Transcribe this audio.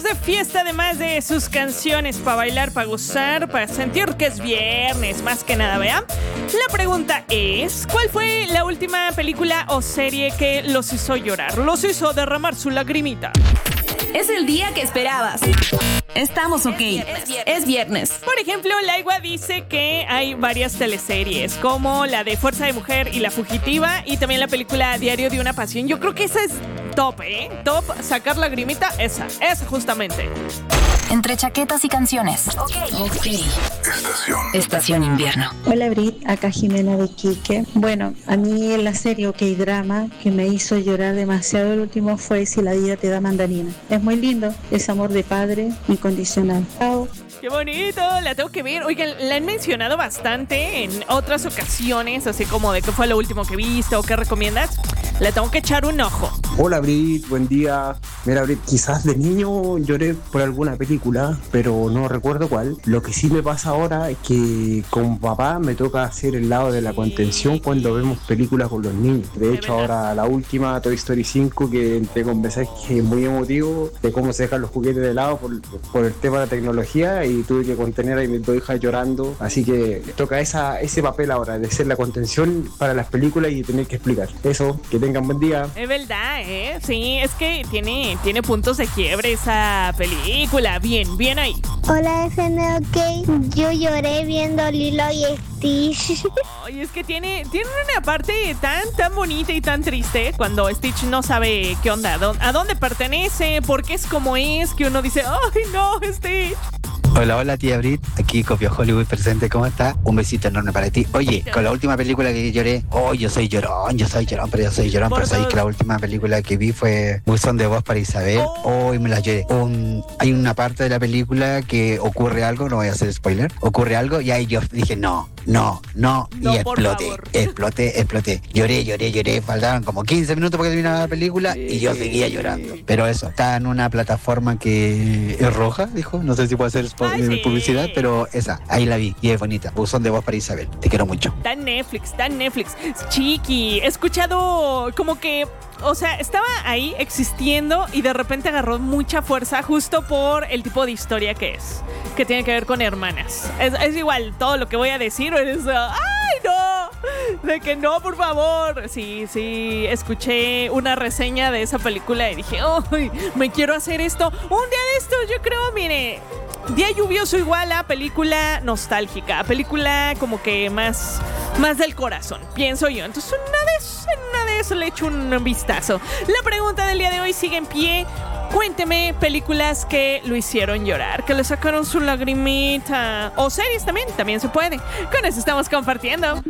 De fiesta, además de sus canciones para bailar, para gozar, para sentir que es viernes, más que nada, ¿vea? La pregunta es, ¿cuál fue la última película o serie que los hizo llorar? Los hizo derramar su lagrimita. Es el día que esperabas. Estamos ok. Es viernes. Por ejemplo, Laigua dice que hay varias teleseries, como la de Fuerza de Mujer y La Fugitiva, y también la película Diario de una Pasión. Yo creo que esa es top, ¿eh? Top, sacar lagrimita, esa justamente. Entre chaquetas y canciones. Ok. Estación invierno. Hola Brit, acá Jimena de Quique. Bueno, a mí la serie OK Drama que me hizo llorar demasiado el último fue Si la vida te da mandarina. Es muy lindo, es amor de padre incondicional. Chao. ¡Qué bonito! La tengo que ver. Oigan, la han mencionado bastante en otras ocasiones, así como de qué fue lo último que viste o qué recomiendas. Le tengo que echar un ojo. Hola Brit, buen día. Mira Brit, quizás de niño lloré por alguna película, pero no recuerdo cuál. Lo que sí me pasa ahora es que con papá me toca hacer el lado de la contención cuando vemos películas con los niños. De hecho, ahora la última, Toy Story 5, que te confesé que es muy emotivo, de cómo se dejan los juguetes de lado por el tema de la tecnología, y tuve que contener a mis dos hijas llorando. Así que toca ese papel ahora, de ser la contención para las películas y tener que explicar. Eso, que tengan buen día. Es verdad, ¿eh? Sí, es que tiene puntos de quiebre esa película. Bien ahí. Hola FN OK, yo lloré viendo Lilo y Stitch. Ay, es que tiene una parte tan bonita y tan triste cuando Stitch no sabe qué onda, a dónde pertenece, por qué es como es, que uno dice, ¡ay no, Stitch! Hola tía Brit, aquí Copio Hollywood presente, ¿cómo está? Un besito enorme para ti. Oye, con la última película que lloré, yo soy llorón, pero sabéis que la última película que vi fue Buzón de Voz para Isabel. Y me la lloré. Hay una parte de la película que ocurre algo, no voy a hacer spoiler, ocurre algo y ahí yo dije no, y exploté. Lloré, faltaban como 15 minutos para que terminara la película y yo seguía llorando. Pero eso, está en una plataforma que es roja, dijo, no sé si puede ser publicidad, pero esa, ahí la vi y es bonita. Buzón de Voz para Isabel, te quiero mucho. Está en Netflix. Chiqui, he escuchado como que, o sea, estaba ahí existiendo y de repente agarró mucha fuerza justo por el tipo de historia que es, que tiene que ver con hermanas. Es igual todo lo que voy a decir, es ¡ay, no! De que no, por favor. Sí, escuché una reseña de esa película y dije, ¡ay, me quiero hacer esto! Un día de estos, yo creo, mire, día lluvioso igual a película nostálgica, película como que más del corazón, pienso yo. Entonces, una de eso le echo un vistazo. La pregunta del día de hoy sigue en pie. Cuénteme películas que lo hicieron llorar, que le sacaron su lagrimita. O series también se puede. Con eso estamos compartiendo.